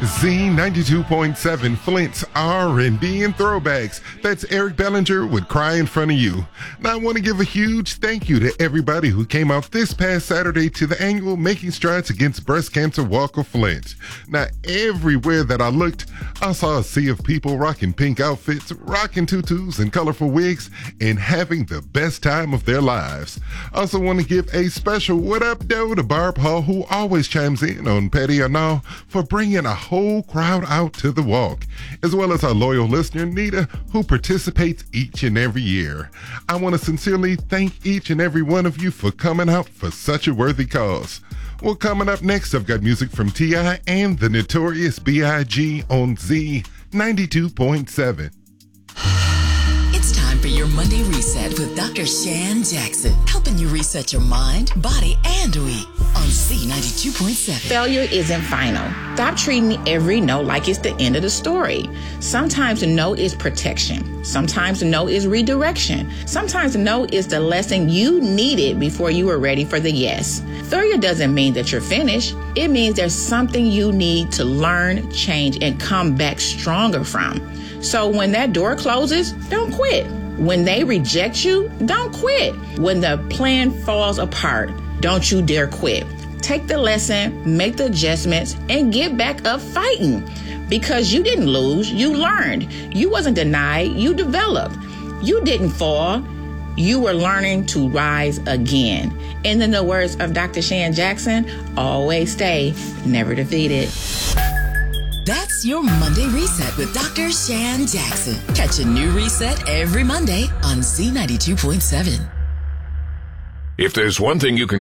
Z92.7 Flint's R&B and throwbacks. That's Eric Bellinger with Cry in Front of You. Now I want to give a huge thank you to everybody who came out this past Saturday to the annual Making Strides Against Breast Cancer Walk of Flint. Now everywhere that I looked, I saw a sea of people rocking pink outfits, rocking tutus and colorful wigs, and having the best time of their lives. I also want to give a special what up though to Barb Hall, who always chimes in on Petty or No, for bringing a whole crowd out to the walk, as well as our loyal listener Nita, who participates each and every year. I want to sincerely thank each and every one of you for coming out for such a worthy cause. Well, coming up next, I've got music from T.I. and the Notorious B.I.G. on Z92.7. It's time for your Monday Reset with Dr. Shan Jackson, helping you reset your mind, body, and week on Z92.7. Failure isn't final. Stop treating every no like it's the end of the story. Sometimes a no is protection. Sometimes a no is redirection. Sometimes a no is the lesson you needed before you were ready for the yes. Failure doesn't mean that you're finished. It means there's something you need to learn, change, and come back stronger from. So when that door closes, don't quit. When they reject you, don't quit. When the plan falls apart, don't you dare quit. Take the lesson, make the adjustments, and get back up fighting. Because you didn't lose, you learned. You wasn't denied, you developed. You didn't fall, you were learning to rise again. And in the words of Dr. Shan Jackson, always stay, never defeated. That's your Monday Reset with Dr. Shan Jackson. Catch a new reset every Monday on Z92.7. If there's one thing you can